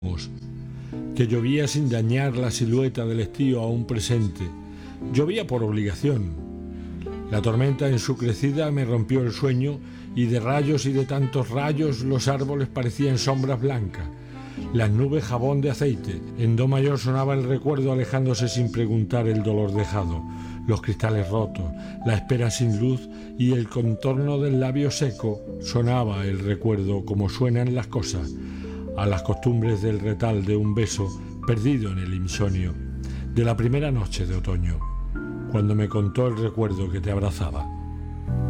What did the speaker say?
que llovía sin dañar la silueta del estío aún presente. Llovía por obligación. La tormenta en su crecida me rompió el sueño y de rayos y de tantos rayos los árboles parecían sombras blancas. Las nubes jabón de aceite. En do mayor sonaba el recuerdo alejándose sin preguntar el dolor dejado, los cristales rotos, la espera sin luz y el contorno del labio seco. Sonaba el recuerdo como suenan las cosas, a las costumbres del retal de un beso perdido en el insomnio, de la primera noche de otoño, cuando me contó el recuerdo que te abrazaba.